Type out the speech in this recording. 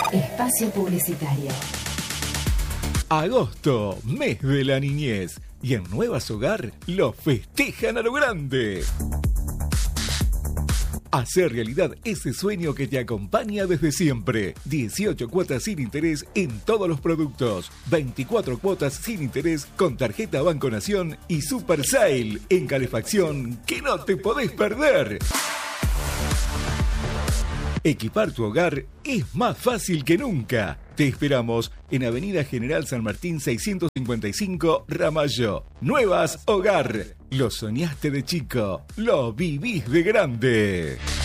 Espacio publicitario. Agosto, mes de la niñez. Y en Nuevas Hogar lo festejan a lo grande. Hacer realidad ese sueño que te acompaña desde siempre. 18 cuotas sin interés en todos los productos. 24 cuotas sin interés con tarjeta Banco Nación y Super Sale en calefacción que no te podés perder. Equipar tu hogar es más fácil que nunca. Te esperamos en Avenida General San Martín 655 Ramallo. Nuevas Hogar. Lo soñaste de chico, lo vivís de grande.